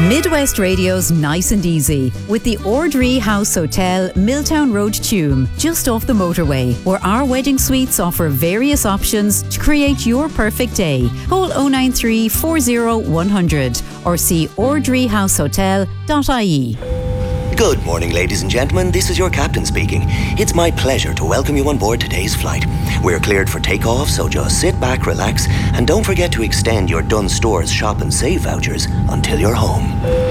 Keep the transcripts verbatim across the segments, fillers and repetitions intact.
Midwest Radio's Nice and Easy with the Ordree House Hotel, Milltown Road, Tuam, just off the motorway, where our wedding suites offer various options to create your perfect day. Call oh nine three, four oh, one hundred or see ordree house hotel dot I E. Good morning, ladies and gentlemen. This is your captain speaking. It's my pleasure to welcome you on board today's flight. We're cleared for takeoff, so just sit back, relax, and don't forget to extend your Dunnes Stores Shop and Save vouchers until you're home.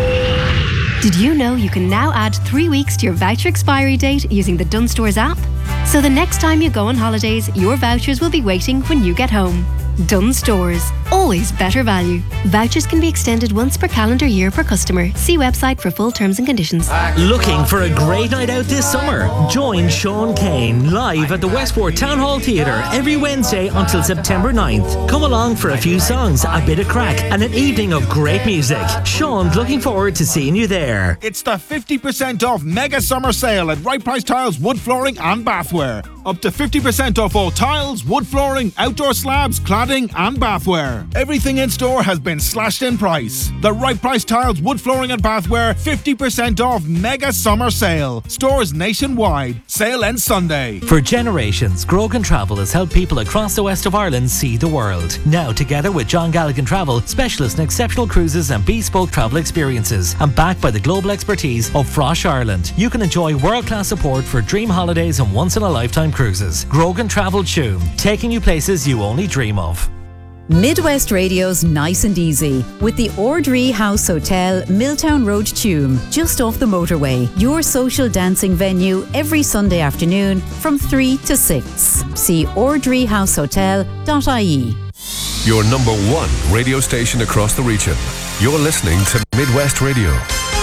Did you know you can now add three weeks to your voucher expiry date using the Dunnes Stores app? So the next time you go on holidays, your vouchers will be waiting when you get home. Dunnes Stores. Always better value. Vouchers can be extended once per calendar year per customer. See website for full terms and conditions. Looking for a great night out this summer? Join Sean Kane live at the Westport Town Hall Theatre every Wednesday until September ninth. Come along for a few songs, a bit of crack, and an evening of great music. Sean's looking forward to seeing you there. It's the fifty percent off mega summer sale at Right Price Tiles, wood flooring and bathware. Up to fifty percent off all tiles, wood flooring, outdoor slabs, cladding and bathware. Everything in store has been slashed in price. The Right Price Tiles, wood flooring and bathware, fifty percent off mega summer sale. Stores nationwide. Sale ends Sunday. For generations, Grogan Travel has helped people across the west of Ireland see the world. Now, together with John Galligan Travel, specialists in exceptional cruises and bespoke travel experiences, and backed by the global expertise of Frosh Ireland, you can enjoy world-class support for dream holidays and once-in-a-lifetime cruises. Grogan Travel Tuam, taking you places you only dream of. Midwest Radio's Nice and Easy with the Ordree House Hotel, Milltown Road, Tuam, just off the motorway. Your social dancing venue every Sunday afternoon from three to six. See ordree house hotel dot I E. Your number one radio station across the region. You're listening to Midwest Radio.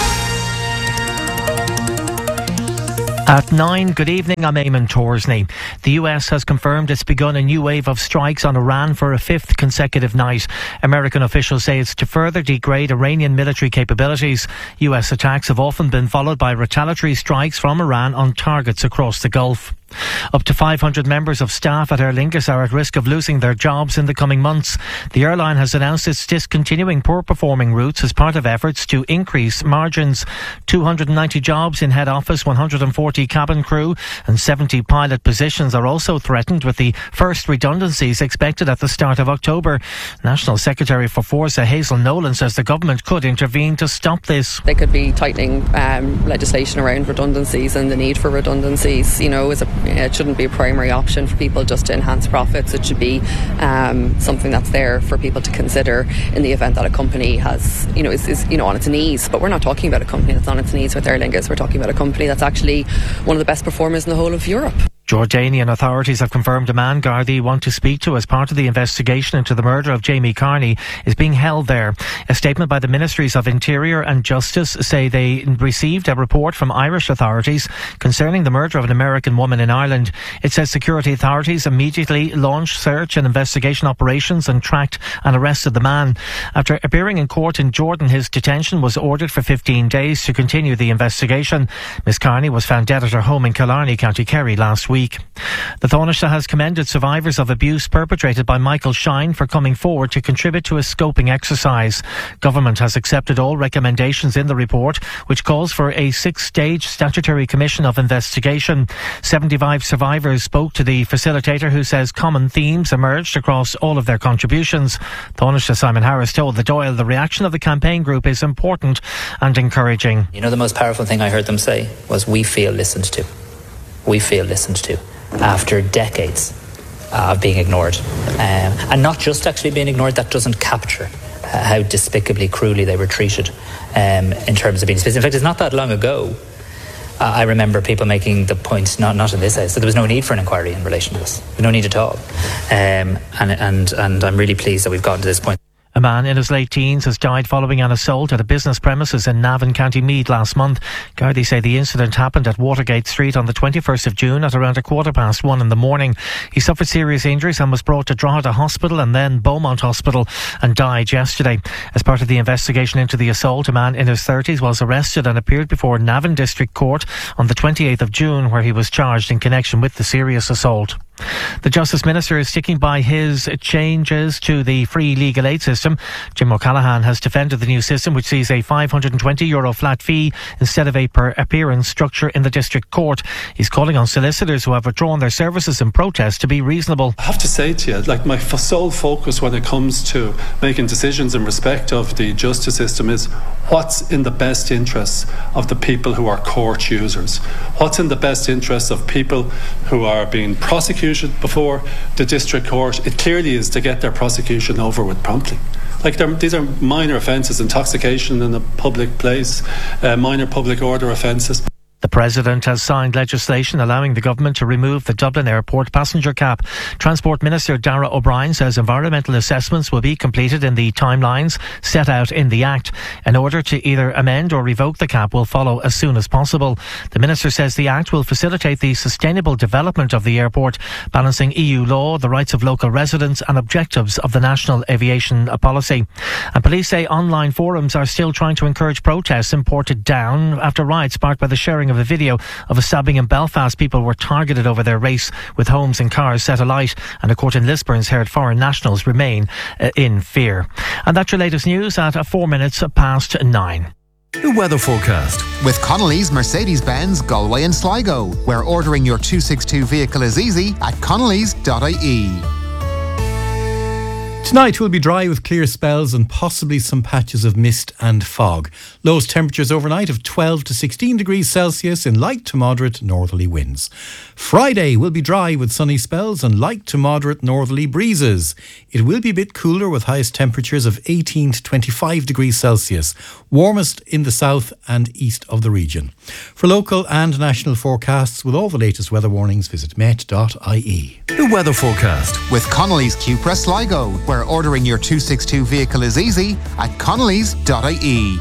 At nine, good evening, I'm Eamon Torsney. The U S has confirmed it's begun a new wave of strikes on Iran for a fifth consecutive night. American officials say it's to further degrade Iranian military capabilities. U S attacks have often been followed by retaliatory strikes from Iran on targets across the Gulf. Up to five hundred members of staff at Aer Lingus are at risk of losing their jobs in the coming months. The airline has announced it's discontinuing poor-performing routes as part of efforts to increase margins. two hundred ninety jobs in head office, one hundred forty cabin crew and seventy pilot positions are also threatened, with the first redundancies expected at the start of October. National Secretary for Forza, Hazel Nolan, says the government could intervene to stop this. They could be tightening um, legislation around redundancies, and the need for redundancies, you know, is a it shouldn't be a primary option for people just to enhance profits. It should be um, something that's there for people to consider in the event that a company has, you know, is, is you know on its knees. But we're not talking about a company that's on its knees with Aer Lingus. We're talking about a company that's actually one of the best performers in the whole of Europe. Jordanian authorities have confirmed a man Gardaí want to speak to as part of the investigation into the murder of Jamie Carney is being held there. A statement by the Ministries of Interior and Justice say they received a report from Irish authorities concerning the murder of an American woman in Ireland. It says security authorities immediately launched search and investigation operations and tracked and arrested the man. After appearing in court in Jordan, his detention was ordered for fifteen days to continue the investigation. Miss Carney was found dead at her home in Killarney, County Kerry, last week. Week. The Taoiseach has commended survivors of abuse perpetrated by Michael Shine for coming forward to contribute to a scoping exercise. Government has accepted all recommendations in the report, which calls for a six-stage statutory commission of investigation. seventy-five survivors spoke to the facilitator, who says common themes emerged across all of their contributions. Taoiseach Simon Harris told the Dáil the reaction of the campaign group is important and encouraging. You know, the most powerful thing I heard them say was, we feel listened to. We feel listened to after decades uh, of being ignored. Um, and not just actually being ignored, that doesn't capture uh, how despicably, cruelly they were treated um, in terms of being dismissed. In fact, it's not that long ago, uh, I remember people making the point, not not in this house, that there was no need for an inquiry in relation to this. No need at all. Um, and, and, and I'm really pleased that we've gotten to this point. A man in his late teens has died following an assault at a business premises in Navan, County Meath last month. Gardaí say the incident happened at Watergate Street on the twenty-first of June at around a quarter past one in the morning. He suffered serious injuries and was brought to Drogheda Hospital and then Beaumont Hospital and died yesterday. As part of the investigation into the assault, a man in his thirties was arrested and appeared before Navan District Court on the twenty-eighth of June, where he was charged in connection with the serious assault. The Justice Minister is sticking by his changes to the free legal aid system. Jim O'Callaghan has defended the new system, which sees a five hundred twenty euro flat fee instead of a per appearance structure in the district court. He's calling on solicitors who have withdrawn their services in protest to be reasonable. I have to say to you, like, my sole focus when it comes to making decisions in respect of the justice system is what's in the best interests of the people who are court users. What's in the best interests of people who are being prosecuted before the district court. It clearly is to get their prosecution over with promptly. Like, these are minor offences, intoxication in a public place, uh, minor public order offences. The President has signed legislation allowing the government to remove the Dublin Airport passenger cap. Transport Minister Darragh O'Brien says environmental assessments will be completed in the timelines set out in the Act. An order to either amend or revoke the cap will follow as soon as possible. The Minister says the Act will facilitate the sustainable development of the airport, balancing E U law, the rights of local residents and objectives of the National Aviation Policy. And police say online forums are still trying to encourage protests and ported down after riots sparked by the sharing of a video of a stabbing in Belfast. People were targeted over their race with homes and cars set alight, and a court in Lisburn's heard foreign nationals remain uh, in fear. And that's your latest news at uh, four minutes past nine. The weather forecast with Connolly's Mercedes-Benz Galway and Sligo, where ordering your two sixty-two vehicle is easy at connellys dot I E. Tonight will be dry with clear spells and possibly some patches of mist and fog. Lowest temperatures overnight of twelve to sixteen degrees Celsius in light to moderate northerly winds. Friday will be dry with sunny spells and light to moderate northerly breezes. It will be a bit cooler with highest temperatures of eighteen to twenty-five degrees Celsius, warmest in the south and east of the region. For local and national forecasts with all the latest weather warnings, visit met dot I E. The weather forecast with Connolly's Cupra Sligo, where ordering your two sixty-two vehicle is easy at connellys dot I E.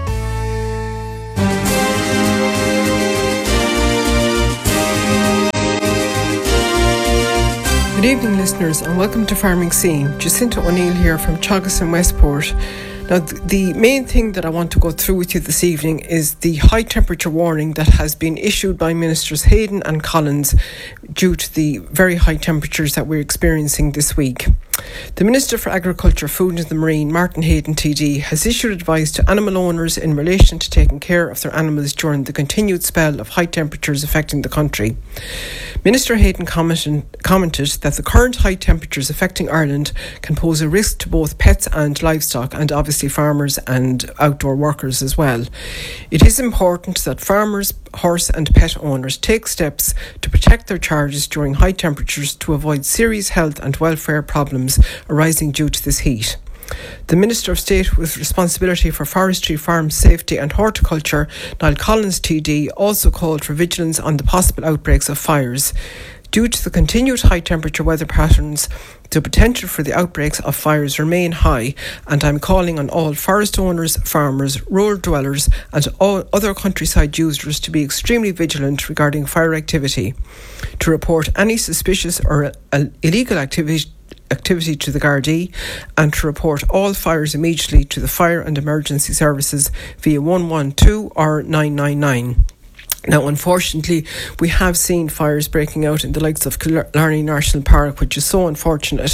Good evening, listeners, and welcome to Farming Scene. Jacinta O'Neill here from Teagasc and Westport. Now, the main thing that I want to go through with you this evening is the high temperature warning that has been issued by Ministers Hayden and Collins due to the very high temperatures that we're experiencing this week. The Minister for Agriculture, Food and the Marine, Martin Hayden T D, has issued advice to animal owners in relation to taking care of their animals during the continued spell of high temperatures affecting the country. Minister Hayden commented, commented that the current high temperatures affecting Ireland can pose a risk to both pets and livestock, and obviously farmers and outdoor workers as well. It is important that farmers, horse and pet owners take steps to protect their charges during high temperatures to avoid serious health and welfare problems arising due to this heat. The Minister of State with responsibility for forestry, farm safety and horticulture, Niall Collins T D, also called for vigilance on the possible outbreaks of fires. Due to the continued high temperature weather patterns, the potential for the outbreaks of fires remain high, and I'm calling on all forest owners, farmers, rural dwellers and all other countryside users to be extremely vigilant regarding fire activity, to report any suspicious or uh, illegal activity activity to the Gardaí, and to report all fires immediately to the Fire and Emergency Services via one one two or nine nine nine. Now, unfortunately, we have seen fires breaking out in the likes of Killarney National Park, which is so unfortunate.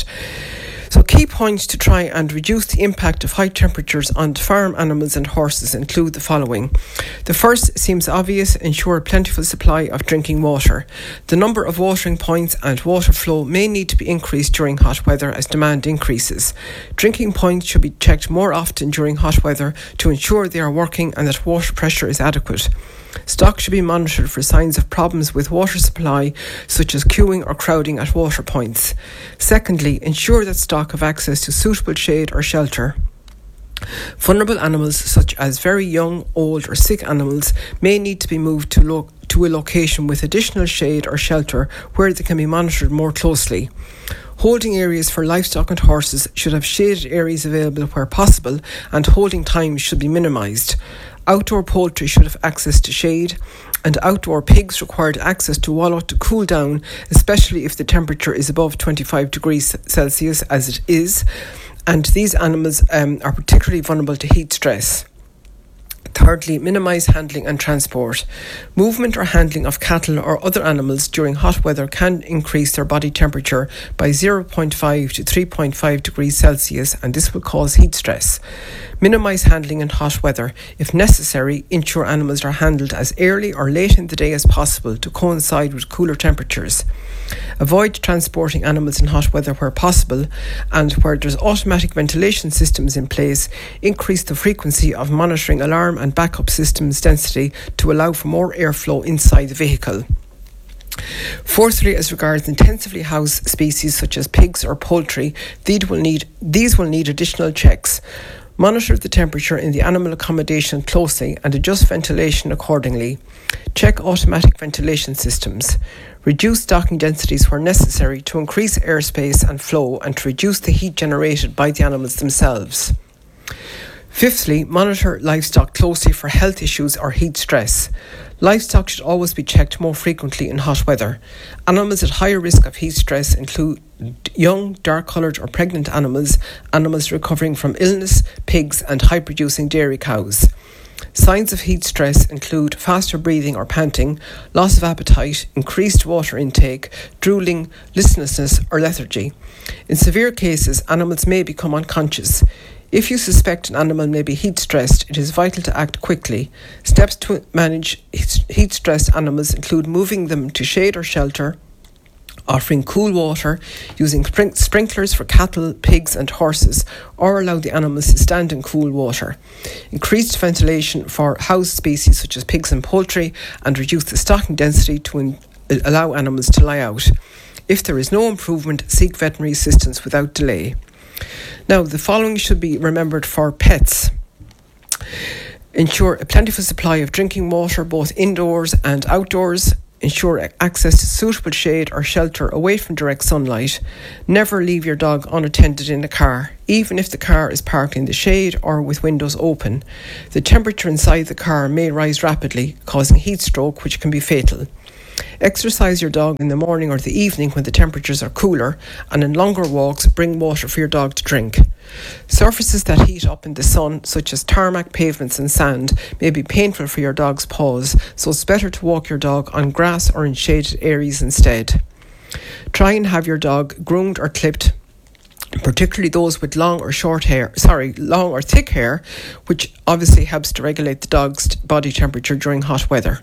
So key points to try and reduce the impact of high temperatures on farm animals and horses include the following. The first seems obvious: ensure a plentiful supply of drinking water. The number of watering points and water flow may need to be increased during hot weather as demand increases. Drinking points should be checked more often during hot weather to ensure they are working and that water pressure is adequate. Stock should be monitored for signs of problems with water supply, such as queuing or crowding at water points. Secondly, ensure that stock have access to suitable shade or shelter. Vulnerable animals, such as very young, old or sick animals, may need to be moved to, lo- to a location with additional shade or shelter where they can be monitored more closely. Holding areas for livestock and horses should have shaded areas available where possible, and holding times should be minimised. Outdoor poultry should have access to shade, and outdoor pigs required access to wallow to cool down, especially if the temperature is above twenty-five degrees Celsius, as it is, and these animals um, are particularly vulnerable to heat stress. Thirdly, minimise handling and transport. Movement or handling of cattle or other animals during hot weather can increase their body temperature by zero point five to three point five degrees Celsius, and this will cause heat stress. Minimise handling in hot weather. If necessary, ensure animals are handled as early or late in the day as possible to coincide with cooler temperatures. Avoid transporting animals in hot weather where possible, and where there's automatic ventilation systems in place, increase the frequency of monitoring alarm and backup systems density to allow for more airflow inside the vehicle. Fourthly, as regards intensively housed species such as pigs or poultry, these will need, these will need additional checks. Monitor the temperature in the animal accommodation closely and adjust ventilation accordingly. Check automatic ventilation systems. Reduce stocking densities where necessary to increase airspace and flow and to reduce the heat generated by the animals themselves. Fifthly, monitor livestock closely for health issues or heat stress. Livestock should always be checked more frequently in hot weather. Animals at higher risk of heat stress include young, dark-coloured or pregnant animals, animals recovering from illness, pigs and high-producing dairy cows. Signs of heat stress include faster breathing or panting, loss of appetite, increased water intake, drooling, listlessness or lethargy. In severe cases, animals may become unconscious. If you suspect an animal may be heat stressed, it is vital to act quickly. Steps to manage heat stressed animals include moving them to shade or shelter, offering cool water, using sprink- sprinklers for cattle, pigs and horses, or allow the animals to stand in cool water. Increased ventilation for housed species such as pigs and poultry, and reduce the stocking density to in- allow animals to lie out. If there is no improvement, seek veterinary assistance without delay. Now, the following should be remembered for pets. Ensure a plentiful supply of drinking water both indoors and outdoors. Ensure access to suitable shade or shelter away from direct sunlight. Never leave your dog unattended in a car, even if the car is parked in the shade or with windows open. The temperature inside the car may rise rapidly, causing heat stroke, which can be fatal. Exercise your dog in the morning or the evening when the temperatures are cooler, and in longer walks, bring water for your dog to drink. Surfaces that heat up in the sun, such as tarmac, pavements and sand, may be painful for your dog's paws, so it's better to walk your dog on grass or in shaded areas instead. Try and have your dog groomed or clipped, particularly those with long or short hair, sorry, long or thick hair, which obviously helps to regulate the dog's body temperature during hot weather.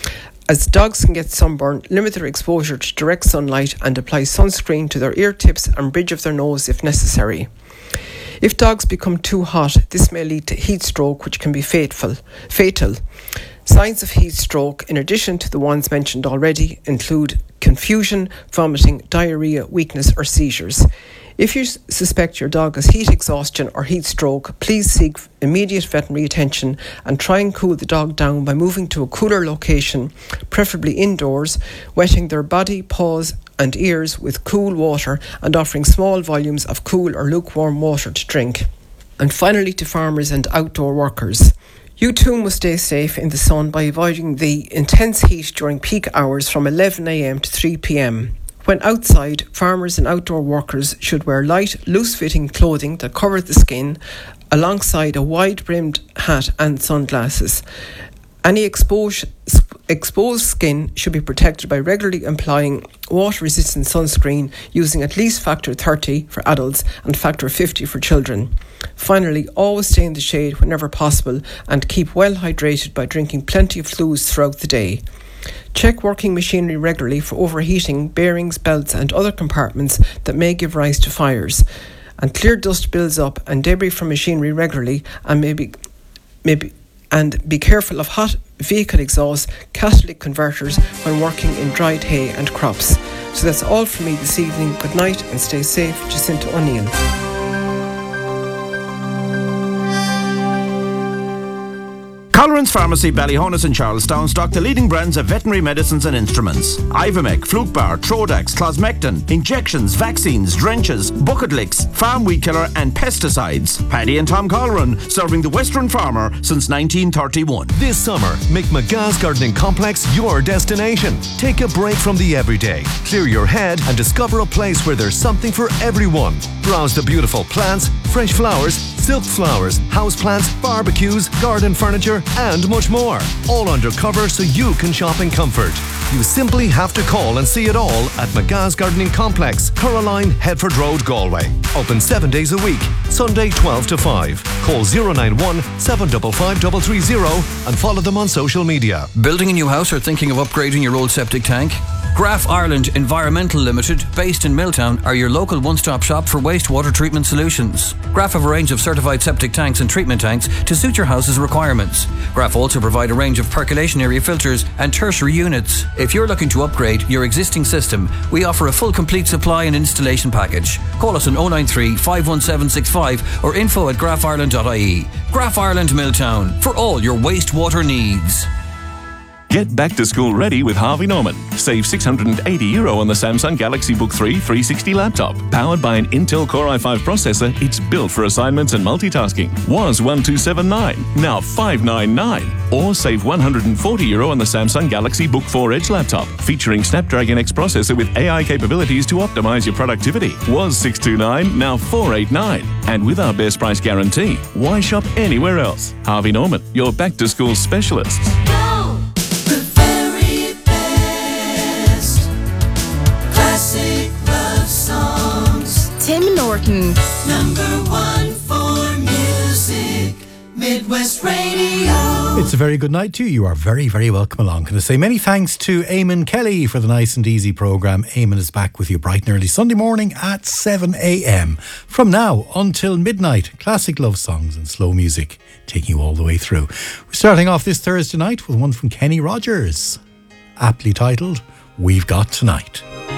As dogs can get sunburn, limit their exposure to direct sunlight and apply sunscreen to their ear tips and bridge of their nose if necessary. If dogs become too hot, this may lead to heat stroke, which can be fateful, fatal. Signs of heat stroke, in addition to the ones mentioned already, include confusion, vomiting, diarrhea, weakness or seizures. If you suspect your dog has heat exhaustion or heat stroke, please seek immediate veterinary attention and try and cool the dog down by moving to a cooler location, preferably indoors, wetting their body, paws and ears with cool water and offering small volumes of cool or lukewarm water to drink. And finally, to farmers and outdoor workers. You too must stay safe in the sun by avoiding the intense heat during peak hours from eleven a.m. to three p.m. When outside, farmers and outdoor workers should wear light, loose-fitting clothing that cover the skin, alongside a wide-brimmed hat and sunglasses. Any exposed, exposed skin should be protected by regularly applying water-resistant sunscreen using at least factor thirty for adults and factor fifty for children. Finally, always stay in the shade whenever possible and keep well hydrated by drinking plenty of fluids throughout the day. Check working machinery regularly for overheating, bearings, belts and other compartments that may give rise to fires. And clear dust builds up and debris from machinery regularly, and maybe, maybe, and be careful of hot vehicle exhaust, catalytic converters when working in dried hay and crops. So that's all from me this evening. Good night and stay safe. Jacinta O'Neill. Colerain's Pharmacy, Ballyhonus and Charlestown stock the leading brands of veterinary medicines and instruments. Ivomec, Flukebar, Trodax, Closmectin, injections, vaccines, drenches, bucket licks, farm weed killer and pesticides. Paddy and Tom Coleraine, serving the Western farmer since nineteen thirty-one. This summer, make McGath's Gardening Complex your destination. Take a break from the everyday, clear your head and discover a place where there's something for everyone. Browse the beautiful plants, fresh flowers, silk flowers, houseplants, barbecues, garden furniture, and much more. All undercover so you can shop in comfort. You simply have to call and see it all at McGa's Gardening Complex, Coraline, Headford Road, Galway. Open seven days a week, Sunday twelve to five. Call zero nine one, seven five five three three zero and follow them on social media. Building a new house or thinking of upgrading your old septic tank? Graf Ireland Environmental Limited, based in Milltown, are your local one-stop shop for wastewater treatment solutions. Graf have a range of certified septic tanks and treatment tanks to suit your house's requirements. Graf also provide a range of percolation area filters and tertiary units. If you're looking to upgrade your existing system, we offer a full complete supply and installation package. Call us on oh nine three, five one seven six five or info at graf ireland dot I E. Graf Ireland Milltown, for all your wastewater needs. Get back to school ready with Harvey Norman. Save six hundred eighty euro on the Samsung Galaxy Book three three sixty laptop. Powered by an Intel Core i five processor, it's built for assignments and multitasking. Was one two seven nine, now five nine nine. Or save one hundred forty euro on the Samsung Galaxy Book four Edge laptop. Featuring Snapdragon X processor with A I capabilities to optimize your productivity. Was six two nine, now four eight nine. And with our best price guarantee, why shop anywhere else? Harvey Norman, your back to school specialists. Tim Norton. Number one for music, Midwest Radio. It's a very good night to you. You are very, very welcome along. Can I say many thanks to Eamon Kelly for the Nice and Easy programme. Eamon is back with you bright and early Sunday morning at seven a.m. From now until midnight, classic love songs and slow music taking you all the way through. We're starting off this Thursday night with one from Kenny Rogers, aptly titled, We've Got Tonight.